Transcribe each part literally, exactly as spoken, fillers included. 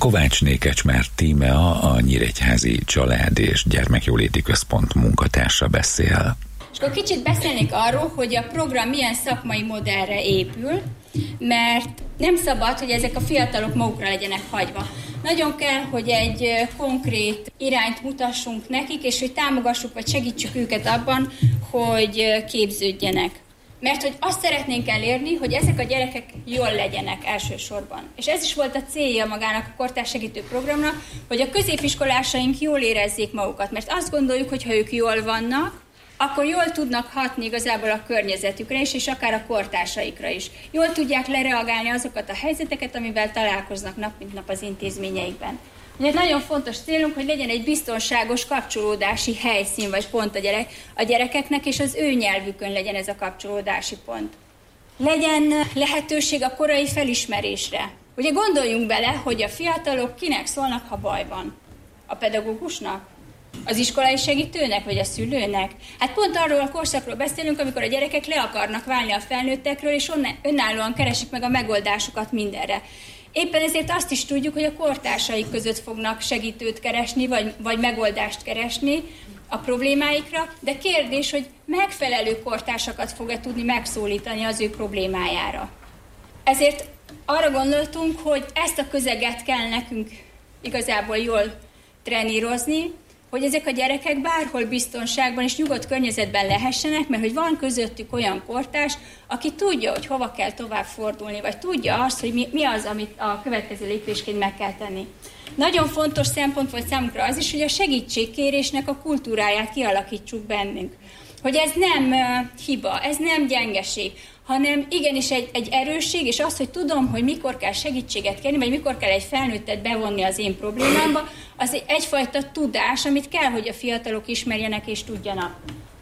Kovácsné Kecsmár Tímea, a Nyíregyházi Család és Gyermekjóléti Központ munkatársa beszél. És akkor kicsit beszélnék arról, hogy a program milyen szakmai modellre épül, mert nem szabad, hogy ezek a fiatalok magukra legyenek hagyva. Nagyon kell, hogy egy konkrét irányt mutassunk nekik, és hogy támogassuk vagy segítsük őket abban, hogy képződjenek. Mert hogy azt szeretnénk elérni, hogy ezek a gyerekek jól legyenek elsősorban. És ez is volt a célja magának a kortárs segítő programnak, hogy a középiskolásaink jól érezzék magukat. Mert azt gondoljuk, hogy ha ők jól vannak, akkor jól tudnak hatni igazából a környezetükre is, és akár a kortársaikra is. Jól tudják lereagálni azokat a helyzeteket, amivel találkoznak nap mint nap az intézményeikben. Ugye nagyon fontos célunk, hogy legyen egy biztonságos kapcsolódási helyszín vagy pont a, gyerek, a gyerekeknek, és az ő nyelvükön legyen ez a kapcsolódási pont. Legyen lehetőség a korai felismerésre. Ugye gondoljunk bele, hogy a fiatalok kinek szólnak, ha baj van? A pedagógusnak? Az iskolai segítőnek, vagy a szülőnek? Hát pont arról a korszakról beszélünk, amikor a gyerekek le akarnak válni a felnőttekről, és önállóan keresik meg a megoldásokat mindenre. Éppen ezért azt is tudjuk, hogy a kortársaik között fognak segítőt keresni, vagy, vagy megoldást keresni a problémáikra, de kérdés, hogy megfelelő kortársakat fog-e tudni megszólítani az ő problémájára. Ezért arra gondoltunk, hogy ezt a közeget kell nekünk igazából jól trenírozni, hogy ezek a gyerekek bárhol biztonságban és nyugodt környezetben lehessenek, mert hogy van közöttük olyan kortárs, aki tudja, hogy hova kell tovább fordulni, vagy tudja azt, hogy mi, mi az, amit a következő lépésként meg kell tenni. Nagyon fontos szempont volt számunkra az is, hogy a segítségkérésnek a kultúráját kialakítsuk bennünk. Hogy ez nem uh, hiba, ez nem gyengeség, hanem igenis egy, egy erősség, és az, hogy tudom, hogy mikor kell segítséget kérni, vagy mikor kell egy felnőttet bevonni az én problémámba, az egy, egyfajta tudás, amit kell, hogy a fiatalok ismerjenek és tudjanak.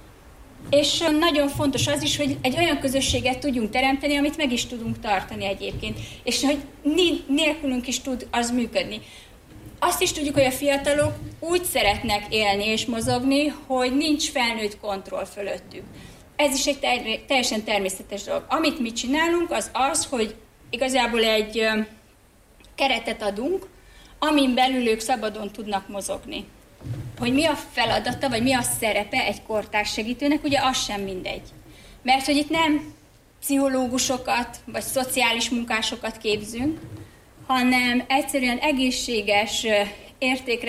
És nagyon fontos az is, hogy egy olyan közösséget tudjunk teremteni, amit meg is tudunk tartani egyébként, és hogy nélkülünk is tud az működni. Azt is tudjuk, hogy a fiatalok úgy szeretnek élni és mozogni, hogy nincs felnőtt kontroll fölöttük. Ez is egy ter- teljesen természetes dolog. Amit mi csinálunk, az az, hogy igazából egy ö, keretet adunk, amin belül ők szabadon tudnak mozogni. Hogy mi a feladata, vagy mi a szerepe egy kortárs segítőnek, ugye az sem mindegy. Mert hogy itt nem pszichológusokat, vagy szociális munkásokat képzünk, hanem egyszerűen egészséges értékre